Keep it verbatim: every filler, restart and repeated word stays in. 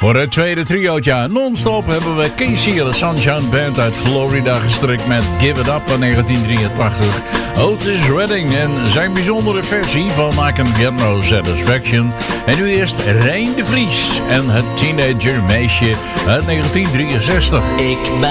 Voor het tweede triootje non-stop hebben we Casey en de Sunshine Band uit Florida gestrikt met Give It Up in negentien drieëntachtig. Otis Redding en zijn bijzondere versie van I Can Get No Satisfaction. En nu eerst Rein de Vries en het Teenager Meisje uit negentien drieënzestig. Ik ben